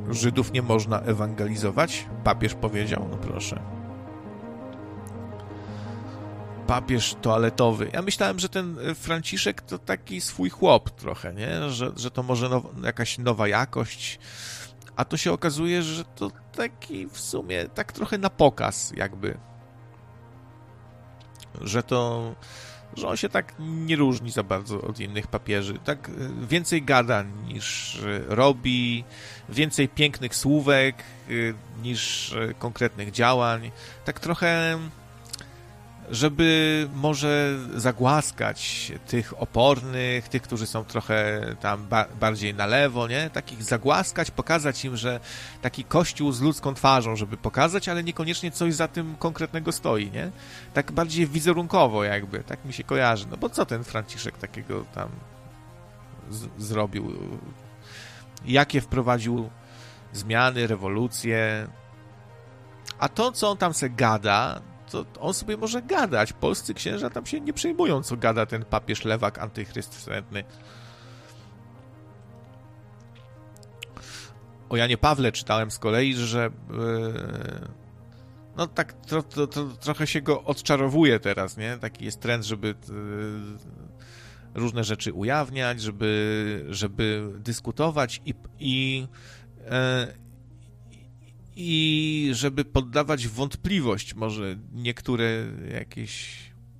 Żydów nie można ewangelizować? Papież powiedział, no proszę. Papież toaletowy. Ja myślałem, że ten Franciszek to taki swój chłop trochę, nie? Że to może jakaś nowa jakość, a to się okazuje, że to taki w sumie tak trochę na pokaz jakby. Że on się tak nie różni za bardzo od innych papieży. Tak więcej gada niż robi, więcej pięknych słówek niż konkretnych działań. Tak trochę, żeby może zagłaskać tych opornych, tych, którzy są trochę tam bardziej na lewo, nie? Takich zagłaskać, pokazać im, że taki kościół z ludzką twarzą, żeby pokazać, ale niekoniecznie coś za tym konkretnego stoi, nie? Tak bardziej wizerunkowo jakby, tak mi się kojarzy. No bo co ten Franciszek takiego tam zrobił? Jakie wprowadził zmiany, rewolucje? A to, co on tam se gada, to on sobie może gadać. Polscy księża tam się nie przejmują, co gada ten papież lewak, antychryst wstrętny. O Janie Pawle czytałem z kolei, że no tak trochę się go odczarowuje teraz, nie? Taki jest trend, żeby różne rzeczy ujawniać, żeby dyskutować i żeby poddawać w wątpliwość może niektóre jakieś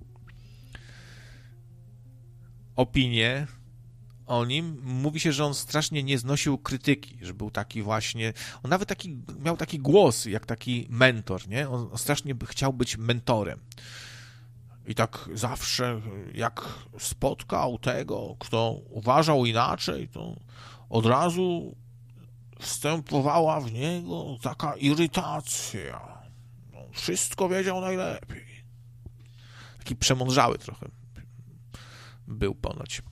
opinie o nim. Mówi się, że on strasznie nie znosił krytyki, że był taki właśnie... On nawet miał taki głos, jak taki mentor, nie? On strasznie chciał być mentorem. I tak zawsze, jak spotkał tego, kto uważał inaczej, to od razu wstępowała w niego taka irytacja. No, wszystko wiedział najlepiej. Taki przemądrzały trochę był ponoć.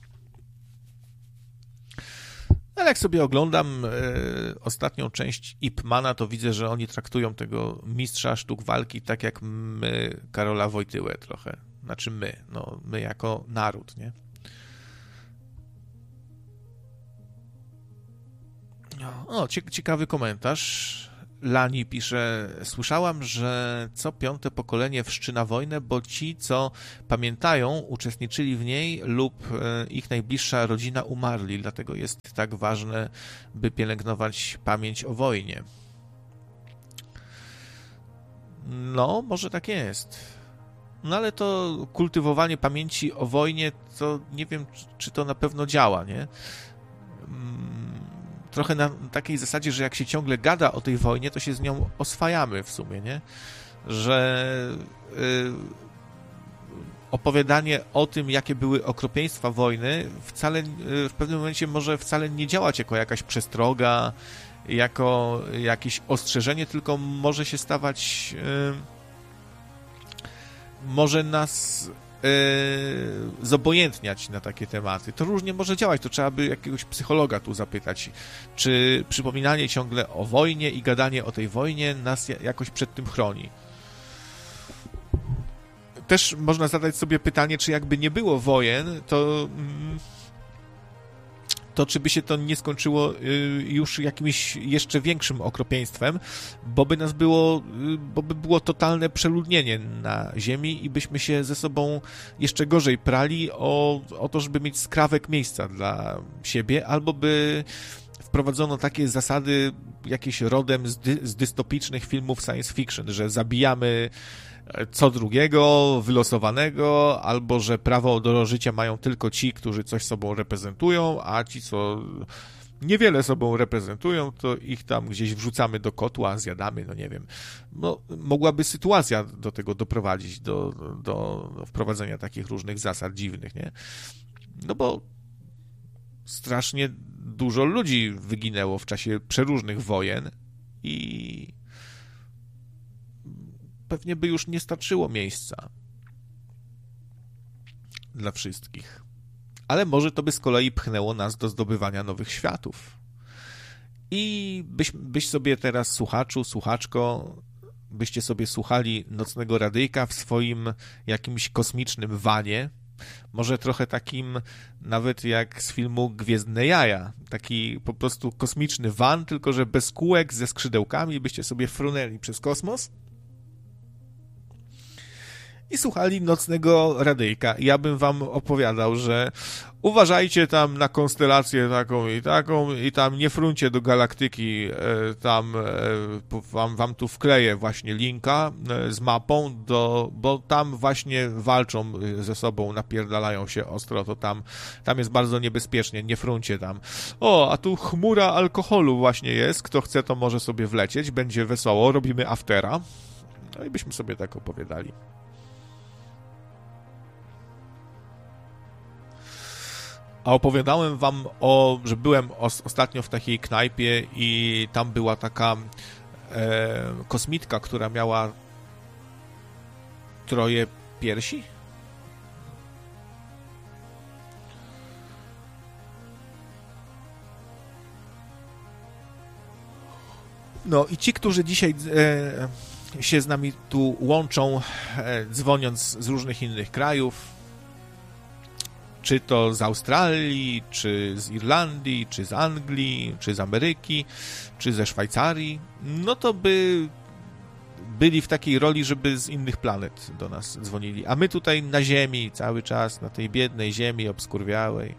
Ale jak sobie oglądam ostatnią część Ip Mana, to widzę, że oni traktują tego mistrza sztuk walki tak jak my Karola Wojtyłę trochę. Znaczy my jako naród, nie? O, ciekawy komentarz. Lani pisze: słyszałam, że co piąte pokolenie wszczy na wojnę, bo ci, co pamiętają, uczestniczyli w niej lub ich najbliższa rodzina umarli. Dlatego jest tak ważne, by pielęgnować pamięć o wojnie. No, może tak jest. No ale to kultywowanie pamięci o wojnie, to nie wiem, czy to na pewno działa, nie? Trochę na takiej zasadzie, że jak się ciągle gada o tej wojnie, to się z nią oswajamy w sumie, nie? Że opowiadanie o tym, jakie były okropieństwa wojny, wcale w pewnym momencie może wcale nie działać jako jakaś przestroga, jako jakieś ostrzeżenie, tylko może się stawać, może nas zobojętniać na takie tematy. To różnie może działać, to trzeba by jakiegoś psychologa tu zapytać, czy przypominanie ciągle o wojnie i gadanie o tej wojnie nas jakoś przed tym chroni. Też można zadać sobie pytanie, czy jakby nie było wojen, to czy by się to nie skończyło już jakimś jeszcze większym okropieństwem, bo by było totalne przeludnienie na ziemi i byśmy się ze sobą jeszcze gorzej prali o to, żeby mieć skrawek miejsca dla siebie, albo by wprowadzono takie zasady jakieś rodem z dystopicznych filmów science fiction, że zabijamy co drugiego, wylosowanego, albo że prawo do życia mają tylko ci, którzy coś sobą reprezentują, a ci, co niewiele sobą reprezentują, to ich tam gdzieś wrzucamy do kotła, zjadamy, no nie wiem. No, mogłaby sytuacja do tego doprowadzić, do wprowadzenia takich różnych zasad dziwnych, nie? No bo strasznie dużo ludzi wyginęło w czasie przeróżnych wojen i pewnie by już nie starczyło miejsca dla wszystkich. Ale może to by z kolei pchnęło nas do zdobywania nowych światów. I byś sobie teraz, słuchaczu, słuchaczko, byście sobie słuchali Nocnego Radyjka w swoim jakimś kosmicznym wanie Może trochę takim nawet jak z filmu Gwiezdne Jaja. Taki po prostu kosmiczny van, tylko że bez kółek, ze skrzydełkami, byście sobie frunęli przez kosmos i słuchali nocnego radyjka. Ja bym wam opowiadał, że uważajcie tam na konstelację taką i tam nie fruncie do galaktyki, tam wam tu wkleję właśnie linka z mapą, bo tam właśnie walczą ze sobą, napierdalają się ostro, to tam jest bardzo niebezpiecznie, nie fruncie tam. O, a tu chmura alkoholu właśnie jest, kto chce, to może sobie wlecieć, będzie wesoło, robimy aftera. No i byśmy sobie tak opowiadali. A opowiadałem wam że byłem ostatnio w takiej knajpie i tam była taka kosmitka, która miała 3 piersi? No i ci, którzy dzisiaj się z nami tu łączą, dzwoniąc z różnych innych krajów, czy to z Australii, czy z Irlandii, czy z Anglii, czy z Ameryki, czy ze Szwajcarii, no to byli w takiej roli, żeby z innych planet do nas dzwonili. A my tutaj na Ziemi, cały czas, na tej biednej Ziemi obskurwiałej.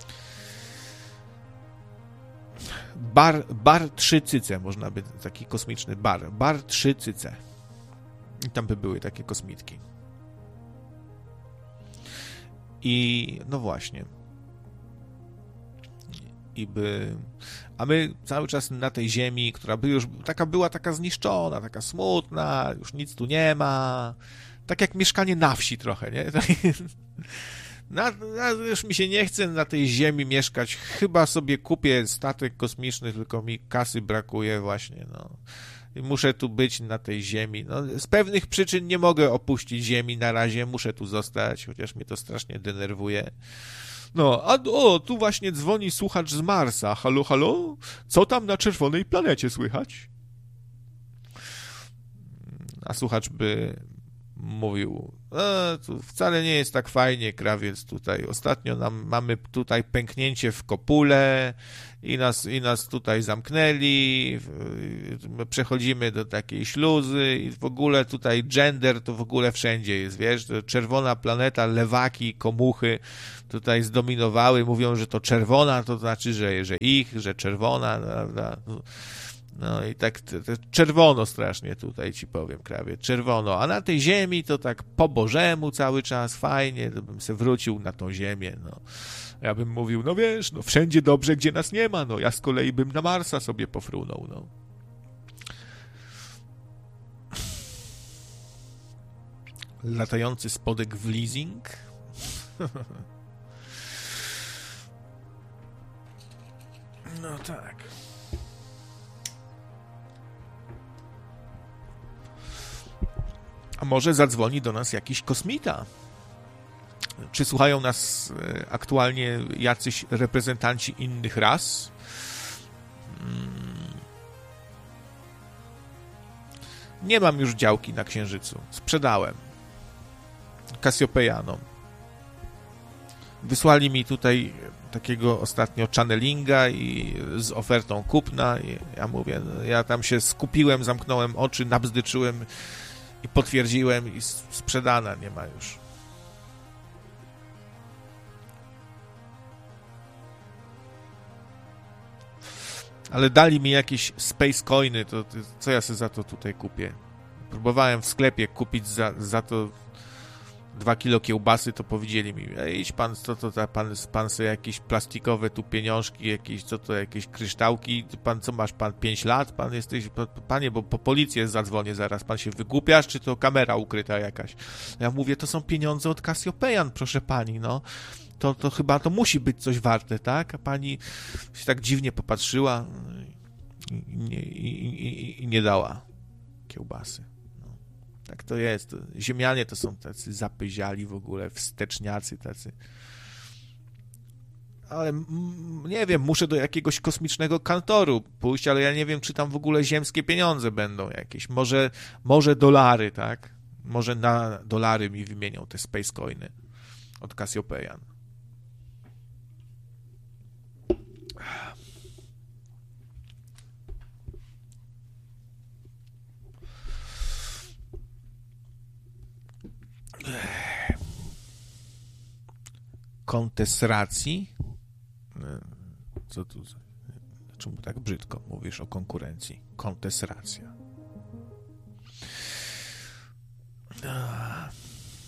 Bar 3 cyce, można by, taki kosmiczny bar. Bar 3 cyce. I tam by były takie kosmitki. I no właśnie. A my cały czas na tej ziemi, która by już była taka zniszczona, taka smutna, już nic tu nie ma. Tak jak mieszkanie na wsi trochę, nie? Już mi się nie chce na tej ziemi mieszkać. Chyba sobie kupię statek kosmiczny, tylko mi kasy brakuje właśnie, no. I muszę tu być na tej ziemi. No, z pewnych przyczyn nie mogę opuścić ziemi na razie, muszę tu zostać, chociaż mnie to strasznie denerwuje. No, tu właśnie dzwoni słuchacz z Marsa. Halo, halo? Co tam na czerwonej planecie słychać? A słuchacz by mówił, tu wcale nie jest tak fajnie, krawiec tutaj. Ostatnio mamy tutaj pęknięcie w kopule i nas tutaj zamknęli, przechodzimy do takiej śluzy i w ogóle tutaj gender to w ogóle wszędzie jest, wiesz, to czerwona planeta, lewaki, komuchy tutaj zdominowały, mówią, że to czerwona, to znaczy, że czerwona, prawda? No i tak czerwono strasznie tutaj ci powiem, krawie, czerwono, a na tej ziemi to tak po Bożemu cały czas, fajnie, to bym se wrócił na tą ziemię, no. Ja bym mówił, no wiesz, no wszędzie dobrze, gdzie nas nie ma, no ja z kolei bym na Marsa sobie pofrunął, no. Latający spodek w leasing? No tak. A może zadzwoni do nas jakiś kosmita? Czy słuchają nas aktualnie jacyś reprezentanci innych ras? Nie mam już działki na Księżycu. Sprzedałem. Cassiopeanom. Wysłali mi tutaj takiego ostatnio channelinga i z ofertą kupna. I ja mówię, ja tam się skupiłem, zamknąłem oczy, nabzdyczyłem i potwierdziłem i sprzedana, nie ma już. Ale dali mi jakieś space coiny, to co ja sobie za to tutaj kupię? Próbowałem w sklepie kupić za to 2 kilo kiełbasy, to powiedzieli mi, idź pan, pan sobie jakieś plastikowe tu pieniążki, jakieś kryształki, pan co masz, pan 5 lat, pan jesteś, panie, bo po policję zadzwonię zaraz, pan się wygłupiasz, czy to kamera ukryta jakaś? Ja mówię, to są pieniądze od Cassiopeian, proszę pani, no. To chyba to musi być coś warte, tak? A pani się tak dziwnie popatrzyła i nie dała kiełbasy. No, tak to jest. Ziemianie to są tacy zapyziali w ogóle, wsteczniacy tacy. Ale nie wiem, muszę do jakiegoś kosmicznego kantoru pójść, ale ja nie wiem, czy tam w ogóle ziemskie pieniądze będą jakieś. Może dolary, tak? Może na dolary mi wymienią te space coiny. od Cassiopeia. Kontesracji? Co tu? Czemu tak brzydko mówisz o konkurencji? Kontesracja.